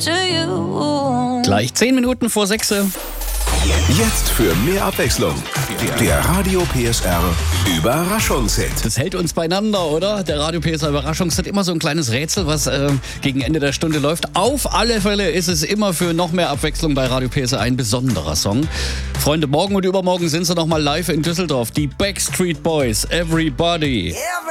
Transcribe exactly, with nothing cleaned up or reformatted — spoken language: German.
Gleich zehn Minuten vor sechs. Jetzt für mehr Abwechslung. Der Radio P S R Überraschungshit. Das hält uns beieinander, oder? Der Radio P S R Überraschungshit. Immer so ein kleines Rätsel, was äh, gegen Ende der Stunde läuft. Auf alle Fälle ist es immer für noch mehr Abwechslung bei Radio P S R ein besonderer Song. Freunde, morgen und übermorgen sind sie nochmal live in Düsseldorf. Die Backstreet Boys, Everybody.